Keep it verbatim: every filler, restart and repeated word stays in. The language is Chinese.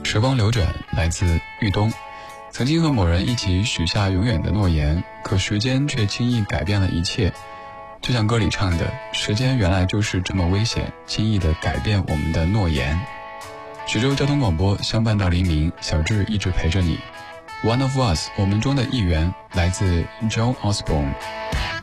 时光流转，来自豫东。曾经和某人一起许下永远的诺言，可时间却轻易改变了一切。就像歌里唱的，时间原来就是这么危险，轻易地改变我们的诺言。徐州交通广播，相伴到黎明，小智一直陪着你。One of Us， 我们中的一员，来自 John Osborne。